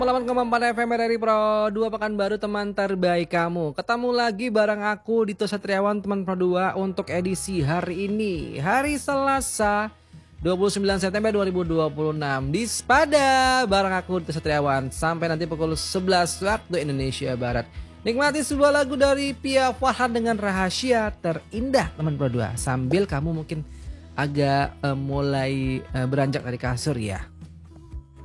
98,4 FM dari Pro 2 Pekanbaru, teman terbaik kamu. Ketemu lagi bareng aku Dito Satriawan, teman Pro 2 untuk edisi hari ini. Hari Selasa 29 September 2026 di Spada bareng aku Dito Satriawan sampai nanti pukul 11 waktu Indonesia Barat. Nikmati sebuah lagu dari Pia Farhan dengan Rahasia Terindah, teman Pro 2, sambil kamu mungkin agak mulai beranjak dari kasur ya.